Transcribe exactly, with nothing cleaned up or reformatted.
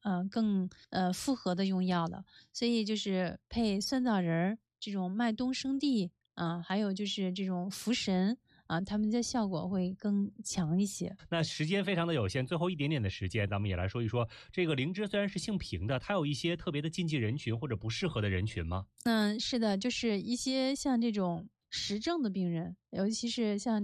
呃更呃复合的用药了，所以就是配酸枣仁儿这种麦冬生地啊、还有就是这种茯神啊，它们的效果会更强一些。 那时间非常的有限，最后一点点的时间，咱们也来说一说这个灵芝虽然是性平的，它有一些特别的禁忌人群或者不适合的人群吗？ 嗯，是的，就是一些像这种实症的病人，尤其是像